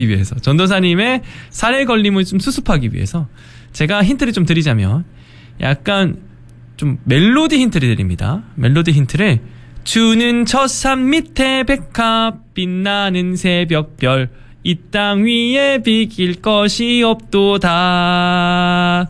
위해서, 전도사님의 살해 걸림을 좀 수습하기 위해서 제가 힌트를 좀 드리자면 약간 좀 멜로디 힌트를 드립니다. 멜로디 힌트를 주는 저 산 밑에 백합 빛나는 새벽별 이 땅 위에 비길 것이 없도다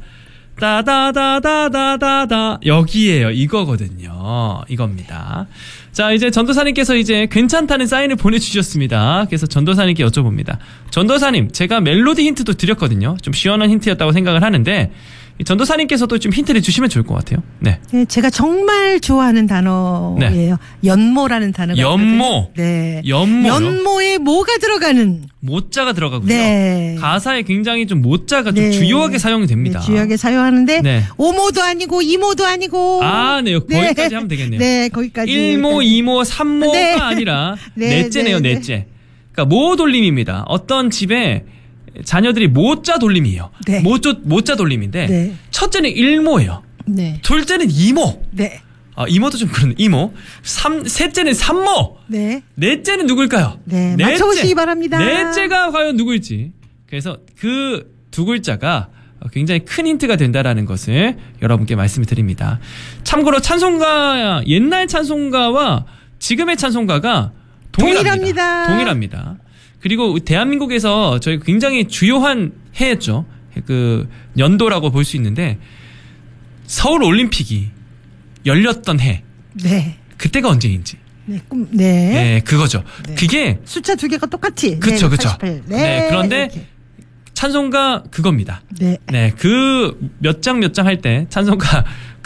따다다다다다다 여기에요. 이거거든요. 이겁니다. 자, 이제 전도사님께서 이제 괜찮다는 사인을 보내주셨습니다. 그래서 전도사님께 여쭤봅니다. 전도사님, 제가 멜로디 힌트도 드렸거든요. 좀 시원한 힌트였다고 생각을 하는데 전도사님께서도 좀 힌트를 주시면 좋을 것 같아요. 네. 네, 제가 정말 좋아하는 단어예요. 네. 연모라는 단어가 연모. 네. 연모요? 연모에 뭐가 들어가는? 모자가 들어가고요. 네. 가사에 굉장히 좀 모자가 좀 네. 주요하게 사용이 됩니다. 네, 주요하게 사용하는데 네. 오모도 아니고 이모도 아니고. 아, 네. 거기까지 하면 되겠네요. 네, 거기까지. 1모, 2모, 3모가 네. 아니라 네, 넷째네요, 네, 넷째. 그러니까 모 돌림입니다. 어떤 집에 자녀들이 모자 돌림이에요. 네. 모자 돌림인데 네. 첫째는 1모예요. 네. 둘째는 2모. 네. 이모도 좀 그런 이모. 셋째는 3모. 네. 넷째는 누굴까요? 네. 맞춰보시기 바랍니다. 넷째가 과연 누구일지. 그래서 그 두 글자가 굉장히 큰 힌트가 된다라는 것을 여러분께 말씀을 드립니다. 참고로 찬송가, 옛날 찬송가와 지금의 찬송가가 동일합니다. 그리고 대한민국에서 저희 굉장히 주요한 해였죠. 그 연도라고 볼 수 있는데 서울 올림픽이 열렸던 해. 네. 그때가 언제인지. 네. 네, 그거죠. 네. 그게 숫자 두 개가 똑같이. 그쵸. 88. 네. 그런데 이렇게. 찬송가 그겁니다. 네. 네. 그 몇 장 할 때 찬송가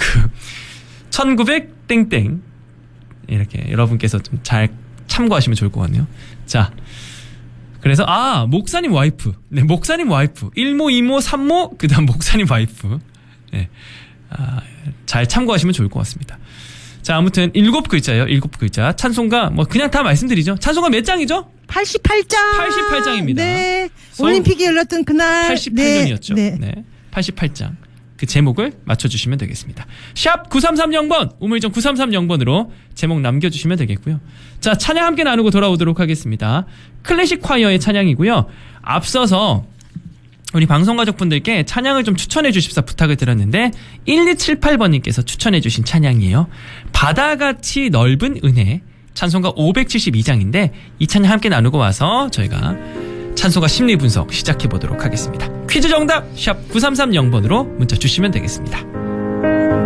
1900 땡땡 이렇게 여러분께서 좀 잘 참고하시면 좋을 것 같네요. 자. 그래서 목사님 와이프. 네, 목사님 와이프. 1모, 2모, 3모, 그다음 목사님 와이프. 네. 잘 참고하시면 좋을 것 같습니다. 자, 아무튼 7글자예요. 7글자. 찬송가 그냥 다 말씀드리죠. 찬송가 몇 장이죠? 88장. 88장입니다. 네. 올림픽이 열렸던 그날 88년이었죠. 네. 네. 88장. 그 제목을 맞춰주시면 되겠습니다. 샵 9330번, 우물정 9330번으로 제목 남겨주시면 되겠고요. 자, 찬양 함께 나누고 돌아오도록 하겠습니다. 클래식 콰이어의 찬양이고요. 앞서서 우리 방송가족분들께 찬양을 좀 추천해 주십사 부탁을 드렸는데 1278번님께서 추천해 주신 찬양이에요. 바다같이 넓은 은혜, 찬송가 572장인데 이 찬양 함께 나누고 와서 저희가 찬송가 심리 분석 시작해 보도록 하겠습니다. 퀴즈 정답 샵 9330번으로 문자 주시면 되겠습니다.